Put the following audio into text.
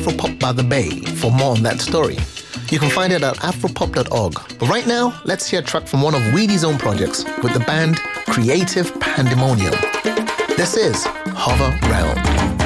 Afropop by the Bay for more on that story. You can find it at afropop.org. But right now, let's hear a track from one of Weedy's own projects with the band Creative Pandemonium. This is Hover Round.